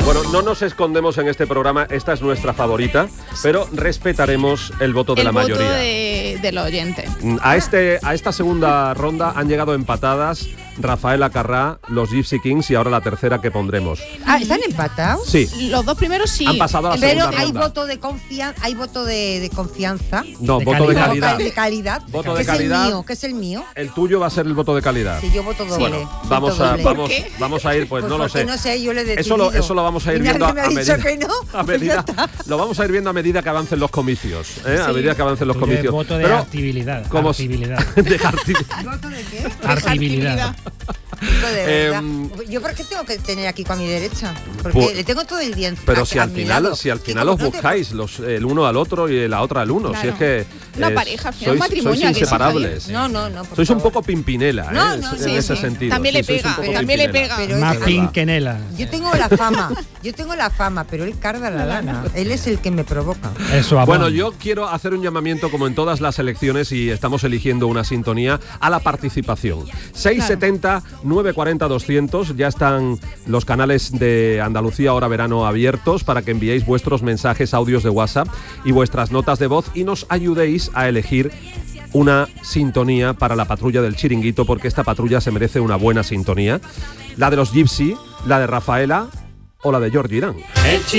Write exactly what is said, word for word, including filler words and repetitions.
Bueno, no nos escondemos en este programa, esta es nuestra favorita, pero respetaremos el voto de el la voto mayoría. De, del oyente. A, este, a esta segunda ronda han llegado empatadas Rafaela Carrá, los Gypsy Kings y ahora la tercera que pondremos. Ah, ¿están empatados? Sí. Los dos primeros sí. Han pasado a la Pero segunda hay ronda. voto de confianza, hay voto de, de confianza. No, de voto de calidad. calidad. De calidad. Voto ¿Qué de es calidad. el mío? ¿Qué es el mío? El tuyo va a ser el voto de calidad. Sí, yo voto doble. Bueno, voto vamos a, doble. vamos, ¿Por qué? vamos a ir, pues, Pues no lo porque sé. no sé, yo le he decidido. Eso lo, eso lo vamos a ir Y viendo nadie me a, ha a dicho medida, que no, a pues medida ya está. lo vamos a ir viendo a medida que avancen los comicios, ¿eh? A Sí. medida que avancen los Tuyo es comicios. voto de Pero, artibilidad. como artibilidad. de arti- ¿Voto de qué? Artibilidad. Voto de verdad. Em, ¿Yo por qué tengo que tener aquí con mi derecha? Porque Pues- le tengo todo el día encima. Pero si a al mi final, lado. si al Sí, final como os no te- buscáis los, el uno al otro y la otra al uno, Claro. si es que Una eh, pareja, al final, un sois, matrimonio, sois ¿a que sí, inseparables. No, no, no. por Sois un favor. poco pimpinela, No, ¿eh? no, en sí, ese sí. sentido. También Sí, le sois un pega, poco también le pimpinela. pega. Pero Más es- fin que Nela. Yo tengo la fama, yo tengo la fama, pero él carga la lana. Él es el que me provoca. Eso, amor. Bueno, yo quiero hacer un llamamiento, como en todas las elecciones, y estamos eligiendo una sintonía, a la participación. seiscientos setenta, novecientos cuarenta, doscientos, ya están los canales de Andalucía Hora Verano abiertos para que enviéis vuestros mensajes, audios de WhatsApp y vuestras notas de voz y nos ayudéis a elegir una sintonía para la patrulla del Chiringuito, porque esta patrulla se merece una buena sintonía. La de los Gypsy, la de Rafaela o la de George Irán. El